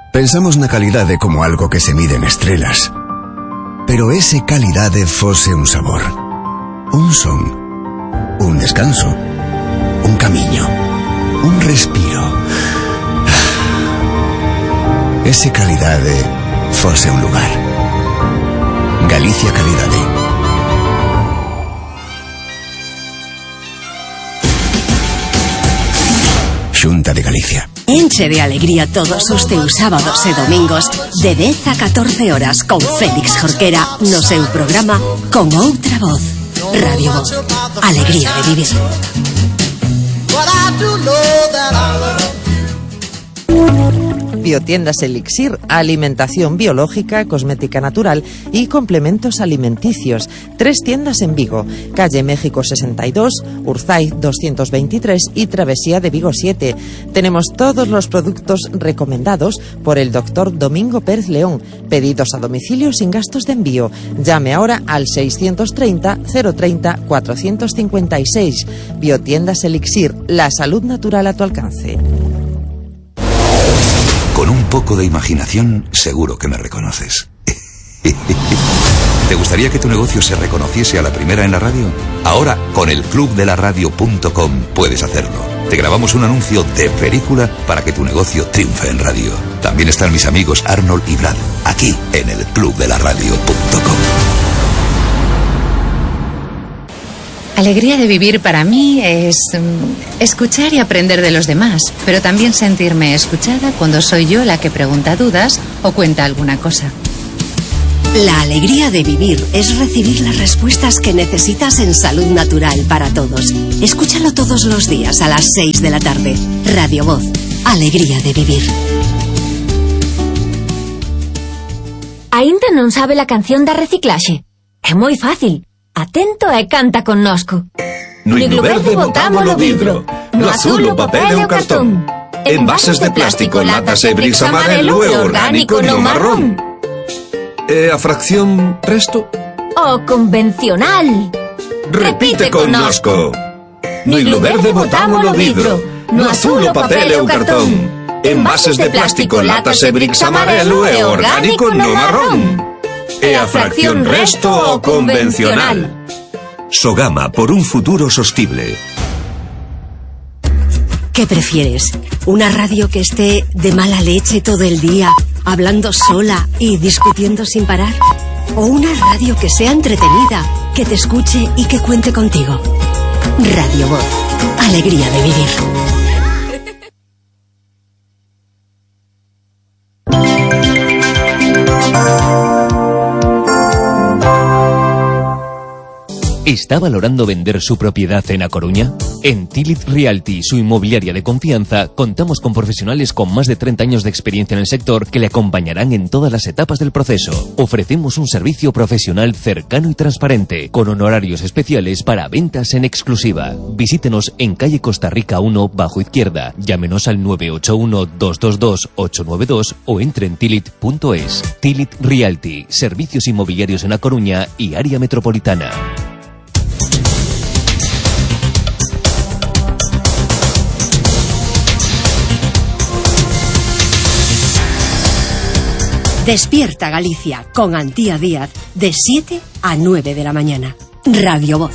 Pensamos na calidade como algo que se mide en estrelas. Pero ese calidade fose un sabor, un son, un descanso, un camiño, un respiro. Ese calidade fose un lugar. Galicia Calidade. Xunta de Galicia. Enche de alegría todos os teus sábados e domingos de 10 a 14 horas con Félix Jorquera no seu programa Con Outra Voz. Radio Voz. Alegría de vivir. Biotiendas Elixir, alimentación biológica, cosmética natural y complementos alimenticios. 3 tiendas en Vigo, calle México 62, Urzaiz 223 y Travesía de Vigo 7. Tenemos todos los productos recomendados por el doctor Domingo Pérez León. Pedidos a domicilio sin gastos de envío. Llame ahora al 630 030 456. Biotiendas Elixir, la salud natural a tu alcance. Con un poco de imaginación, seguro que me reconoces. ¿Te gustaría que tu negocio se reconociese a la primera en la radio? Ahora, con el clubdelaradio.com puedes hacerlo. Te grabamos un anuncio de película para que tu negocio triunfe en radio. También están mis amigos Arnold y Brad, aquí en el clubdelaradio.com. Alegría de vivir para mí es escuchar y aprender de los demás, pero también sentirme escuchada cuando soy yo la que pregunta dudas o cuenta alguna cosa. La alegría de vivir es recibir las respuestas que necesitas en Salud Natural para Todos. Escúchalo todos los días a las 6 de la tarde. Radio Voz. Alegría de vivir. Aínda non sabe la canción da reciclaxe? É moi fácil. Atento e canta connosco. No himno verde botámolo vidro, no azul o papel e o cartón. Envases de plástico, latas e bricks amarelo e orgánico no marrón. E a fracción resto? O convencional. Repite connosco. No himno verde botámolo vidro, no azul o papel e o cartón. Envases de plástico, latas e bricks amarelo e orgánico no marrón. E a fracción resto o convencional. Sogama, por un futuro sostible. ¿Qué prefieres? ¿Una radio que esté de mala leche todo el día, hablando sola y discutiendo sin parar? ¿O una radio que sea entretenida, que te escuche y que cuente contigo? Radio Voz. Alegría de vivir. ¿Está valorando vender su propiedad en A Coruña? En Tilit Realty, su inmobiliaria de confianza, contamos con profesionales con más de 30 años de experiencia en el sector que le acompañarán en todas las etapas del proceso. Ofrecemos un servicio profesional cercano y transparente, con honorarios especiales para ventas en exclusiva. Visítenos en calle Costa Rica 1, bajo izquierda. Llámenos al 981-222-892 o entre en tilit.es. Tilit Realty, servicios inmobiliarios en A Coruña y área metropolitana. Despierta Galicia con Antía Díaz de 7 a 9 de la mañana. Radio Voz.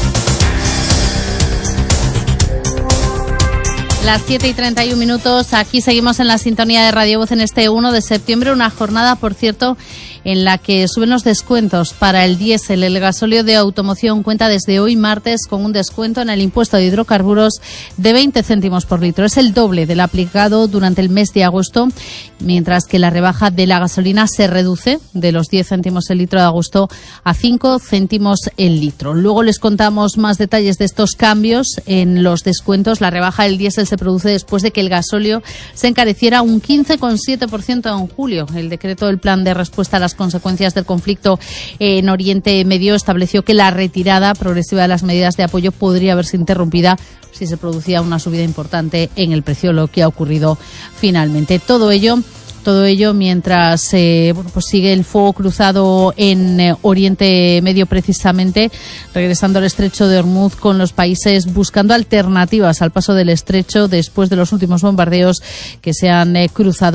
Las 7:31, aquí seguimos en la sintonía de Radio Voz en este 1 de septiembre, una jornada, por cierto, en la que suben los descuentos para el diésel. El gasóleo de automoción cuenta desde hoy martes con un descuento en el impuesto de hidrocarburos de 20 céntimos por litro. Es el doble del aplicado durante el mes de agosto, mientras que la rebaja de la gasolina se reduce de los 10 céntimos el litro de agosto a 5 céntimos el litro. Luego les contamos más detalles de estos cambios en los descuentos. La rebaja del diésel se produce después de que el gasóleo se encareciera un 15,7% en julio. El decreto del Plan de Respuesta a las consecuencias del conflicto en Oriente Medio estableció que la retirada progresiva de las medidas de apoyo podría verse interrumpida si se producía una subida importante en el precio, lo que ha ocurrido finalmente. Todo ello mientras sigue el fuego cruzado en Oriente Medio, precisamente regresando al estrecho de Hormuz, con los países buscando alternativas al paso del estrecho después de los últimos bombardeos que se han cruzado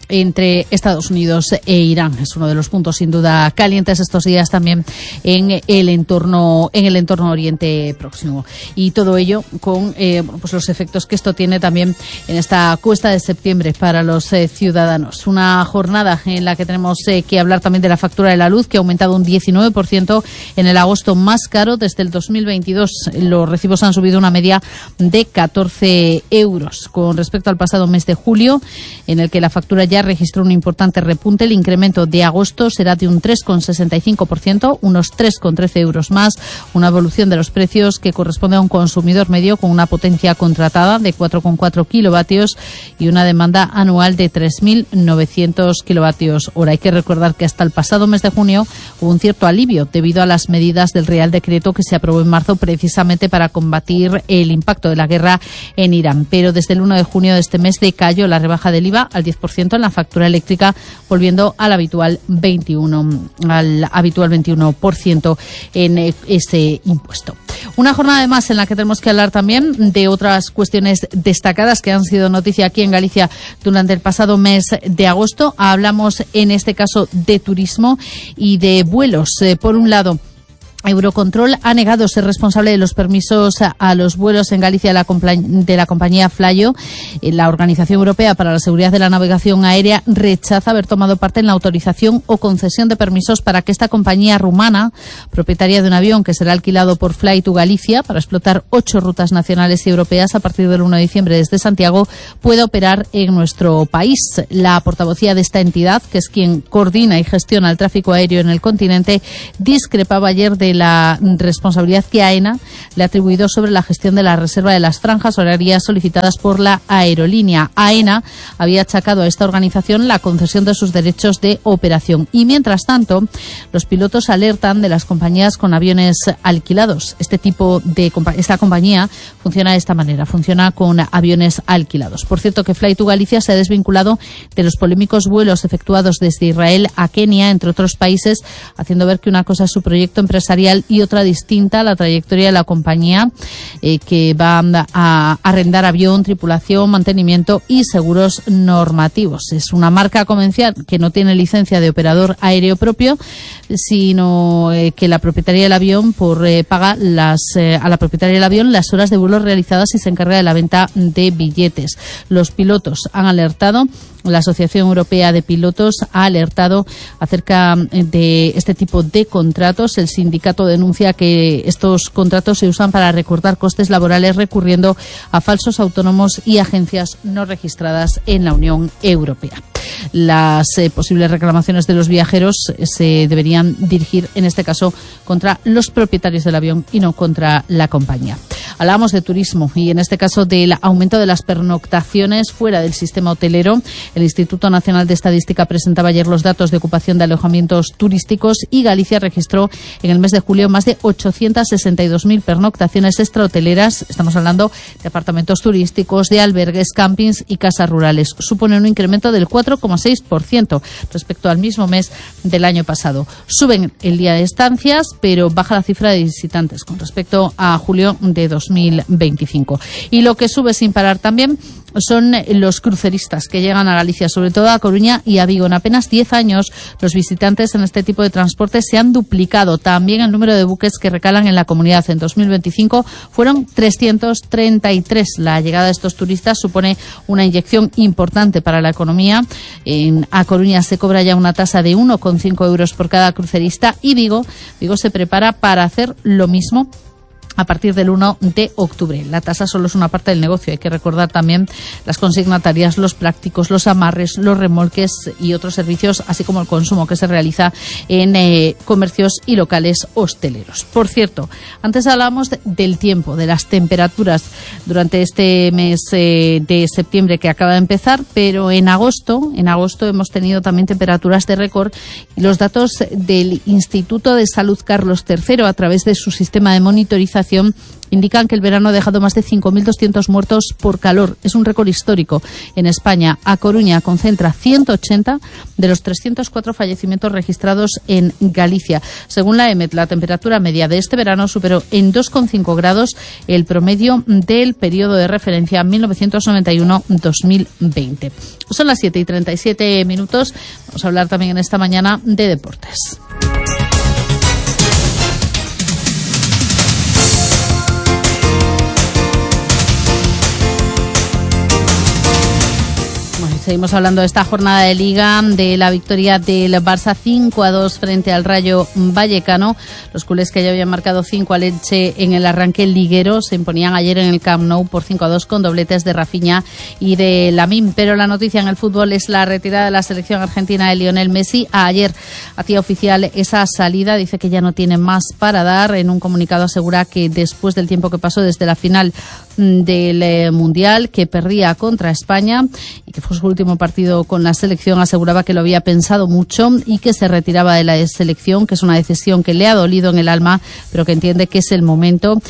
entre Estados Unidos e Irán. Es uno de los puntos sin duda calientes estos días también en el entorno Oriente Próximo. Y todo ello con pues los efectos que esto tiene también en esta cuesta de septiembre para los ciudadanos. Una jornada en la que tenemos que hablar también de la factura de la luz, que ha aumentado un 19% en el agosto más caro desde el 2022. Los recibos han subido una media de 14 euros. Con respecto al pasado mes de julio, en el que la factura ya registró un importante repunte, el incremento de agosto será de un 3,65%, unos 3,13 euros más, una evolución de los precios que corresponde a un consumidor medio con una potencia contratada de 4,4 kilovatios y una demanda anual de 3.900 kilovatios hora. Hay que recordar que hasta el pasado mes de junio hubo un cierto alivio debido a las medidas del Real Decreto que se aprobó en marzo precisamente para combatir el impacto de la guerra en Irán. Pero desde el 1 de junio de este mes decayó la rebaja del IVA al 10% en la factura eléctrica, volviendo al habitual 21% en ese impuesto. Una jornada además en la que tenemos que hablar también de otras cuestiones destacadas que han sido noticia aquí en Galicia durante el pasado mes de agosto. Hablamos en este caso de turismo y de vuelos. Por un lado, Eurocontrol ha negado ser responsable de los permisos a los vuelos en Galicia de la compañía Flayo. La Organización Europea para la Seguridad de la Navegación Aérea rechaza haber tomado parte en la autorización o concesión de permisos para que esta compañía rumana, propietaria de un avión que será alquilado por Fly to Galicia para explotar 8 rutas nacionales y europeas a partir del 1 de diciembre desde Santiago, pueda operar en nuestro país. La portavocía de esta entidad, que es quien coordina y gestiona el tráfico aéreo en el continente, discrepaba ayer de la responsabilidad que AENA le ha atribuido sobre la gestión de la reserva de las franjas horarias solicitadas por la aerolínea. AENA había achacado a esta organización la concesión de sus derechos de operación y, mientras tanto, los pilotos alertan de las compañías con aviones alquilados. Esta compañía funciona de esta manera, funciona con aviones alquilados. Por cierto, que Fly to Galicia se ha desvinculado de los polémicos vuelos efectuados desde Israel a Kenia, entre otros países, haciendo ver que una cosa es su proyecto empresarial y otra distinta, la trayectoria de la compañía, que va a arrendar avión, tripulación, mantenimiento y seguros normativos. Es una marca comercial que no tiene licencia de operador aéreo propio, sino que la propietaria del avión paga a la propietaria del avión las horas de vuelo realizadas y se encarga de la venta de billetes. Los pilotos han alertado. La Asociación Europea de Pilotos ha alertado acerca de este tipo de contratos. El sindicato denuncia que estos contratos se usan para recortar costes laborales recurriendo a falsos autónomos y agencias no registradas en la Unión Europea. Las posibles reclamaciones de los viajeros se deberían dirigir, en este caso, contra los propietarios del avión y no contra la compañía. Hablábamos de turismo y, en este caso, del aumento de las pernoctaciones fuera del sistema hotelero. El Instituto Nacional de Estadística presentaba ayer los datos de ocupación de alojamientos turísticos y Galicia registró en el mes de julio más de 862.000 pernoctaciones extrahoteleras. Estamos hablando de apartamentos turísticos, de albergues, campings y casas rurales. Supone un incremento del 4,6% respecto al mismo mes del año pasado. Suben el día de estancias, pero baja la cifra de visitantes con respecto a julio de 2025. Y lo que sube sin parar también son los cruceristas que llegan a Galicia, sobre todo a Coruña y a Vigo. En apenas 10 años, los visitantes en este tipo de transporte se han duplicado. También el número de buques que recalan en la comunidad. En 2025 fueron 333. La llegada de estos turistas supone una inyección importante para la economía. A Coruña se cobra ya una tasa de 1,5 euros por cada crucerista y Vigo se prepara para hacer lo mismo a partir del 1 de octubre. La tasa solo es una parte del negocio. Hay que recordar también las consignatarias, los prácticos, los amarres, los remolques y otros servicios, así como el consumo que se realiza en comercios y locales hosteleros. Por cierto, antes hablábamos del tiempo, de las temperaturas durante este mes de septiembre que acaba de empezar, pero en agosto hemos tenido también temperaturas de récord y los datos del Instituto de Salud Carlos III, a través de su sistema de monitorización, organización indican que el verano ha dejado más de 5.200 muertos por calor. Es un récord histórico en España. A Coruña concentra 180 de los 304 fallecimientos registrados en Galicia. Según la EMET, la temperatura media de este verano superó en 2,5 grados el promedio del periodo de referencia 1991-2020. Son las 7:37. Vamos a hablar también en esta mañana de deportes. Seguimos hablando de esta jornada de Liga, de la victoria del Barça 5-2 frente al Rayo Vallecano. Los culés, que ya habían marcado 5 al Elche en el arranque liguero, se imponían ayer en el Camp Nou por 5-2 con dobletes de Rafinha y de Lamine. Pero la noticia en el fútbol es la retirada de la selección argentina de Lionel Messi. Ayer hacía oficial esa salida, dice que ya no tiene más para dar. En un comunicado asegura que después del tiempo que pasó desde la final del Mundial, que perdía contra España y que fue su último partido con la selección, aseguraba que lo había pensado mucho y que se retiraba de la selección, que es una decisión que le ha dolido en el alma, pero que entiende que es el momento,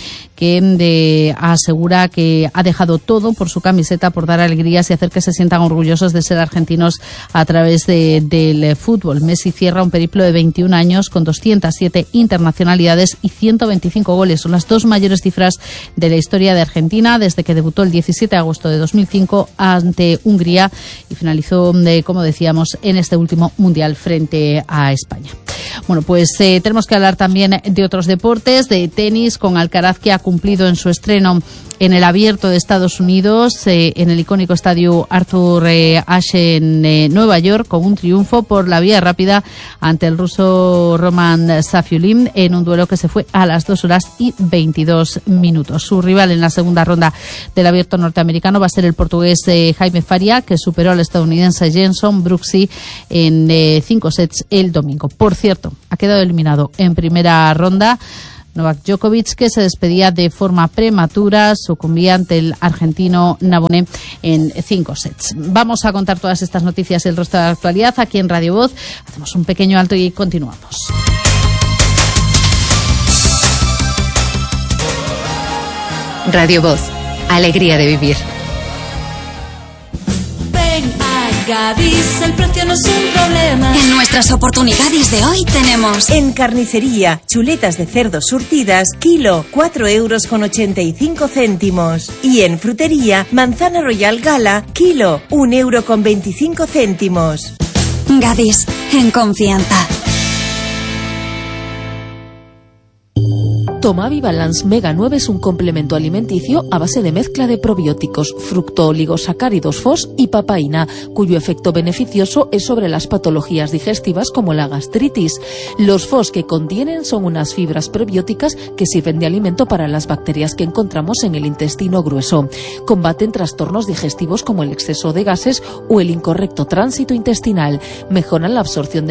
que asegura que ha dejado todo por su camiseta, por dar alegrías y hacer que se sientan orgullosos de ser argentinos a través del fútbol. Messi cierra un periplo de 21 años con 207 internacionalidades y 125 goles. Son las dos mayores cifras de la historia de Argentina desde que debutó el 17 de agosto de 2005 ante Hungría y finalizó, como decíamos, en este último Mundial frente a España. Bueno, pues tenemos que hablar también de otros deportes, de tenis, con Alcaraz, que ha cumplido en su estreno en el Abierto de Estados Unidos, en el icónico estadio Arthur Ashe en Nueva York, con un triunfo por la vía rápida ante el ruso Roman Safiullin en un duelo que se fue a las 2 horas y 22 minutos. Su rival en la segunda ronda del Abierto norteamericano va a ser el portugués Jaime Faria, que superó al estadounidense Jenson Brooksby en 5 sets el domingo. Por cierto, ha quedado eliminado en primera ronda Novak Djokovic, que se despedía de forma prematura, sucumbía ante el argentino Nabonné en 5 sets. Vamos a contar todas estas noticias y el resto de la actualidad aquí en Radio Voz. Hacemos un pequeño alto y continuamos. Radio Voz, alegría de vivir. Gadis, el precio no es un problema. En nuestras oportunidades de hoy tenemos: en carnicería, chuletas de cerdo surtidas, kilo, 4,85 €. Y en frutería, manzana royal gala, kilo, 1,25 €. Gadis, en confianza. Tomavi-Balance Mega 9 es un complemento alimenticio a base de mezcla de probióticos, fructooligosacáridos FOS y papaína, cuyo efecto beneficioso es sobre las patologías digestivas como la gastritis. Los FOS que contienen son unas fibras prebióticas que sirven de alimento para las bacterias que encontramos en el intestino grueso. Combaten trastornos digestivos como el exceso de gases o el incorrecto tránsito intestinal. Mejoran la absorción de